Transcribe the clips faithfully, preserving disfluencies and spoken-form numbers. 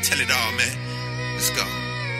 Tell it all, man. Let's go.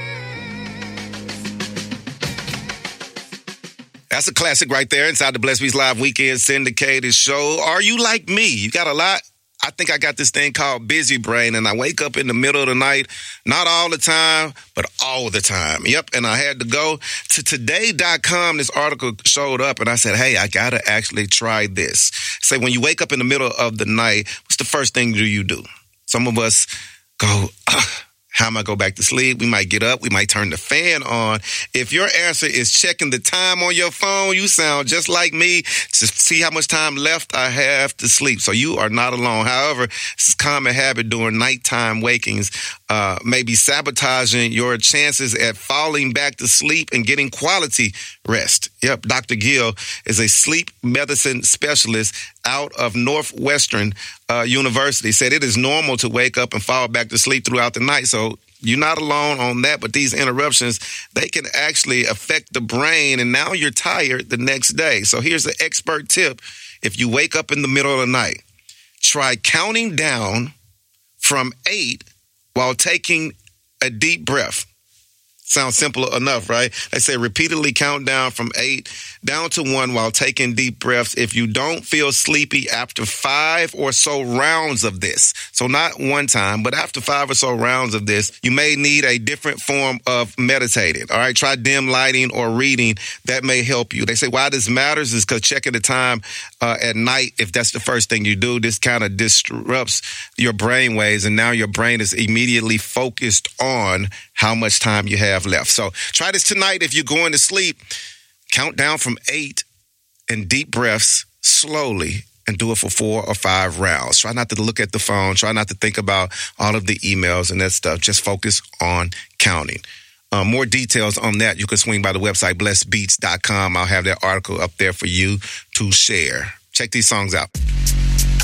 That's a classic right there inside the Blessed Beats Live Weekend Syndicated Show. Are you like me? You got a lot? I think I got this thing called busy brain, and I wake up in the middle of the night, not all the time, but all the time. Yep, and I had to go to today dot com. This article showed up, and I said, hey, I got to actually try this. Say, when you wake up in the middle of the night, what's the first thing do you do? Some of us go, ugh. How am I go back to sleep? We might get up. We might turn the fan on. If your answer is checking the time on your phone, you sound just like me to see how much time left I have to sleep. So you are not alone. However, this is a common habit during nighttime wakings, uh, maybe sabotaging your chances at falling back to sleep and getting quality rest. Yep, Doctor Gill is a sleep medicine specialist out of Northwestern uh, University. Said it is normal to wake up and fall back to sleep throughout the night. So you're not alone on that, but these interruptions, they can actually affect the brain, and now you're tired the next day. So here's the expert tip. If you wake up in the middle of the night, try counting down from eight while taking a deep breath. Sounds simple enough, right? They say repeatedly count down from eight down to one while taking deep breaths. If you don't feel sleepy after five or so rounds of this, so not one time, but after five or so rounds of this, you may need a different form of meditating. All right, try dim lighting or reading. That may help you. They say why this matters is because checking the time uh, at night, if that's the first thing you do, this kind of disrupts your brain waves, and now your brain is immediately focused on how much time you have left. So try this tonight if you're going to sleep. Count down from eight and deep breaths slowly and do it for four or five rounds. Try not to look at the phone. Try not to think about all of the emails and that stuff. Just focus on counting. Uh, more details on that, you can swing by the website, blessed beats dot com. I'll have that article up there for you to share. Check these songs out.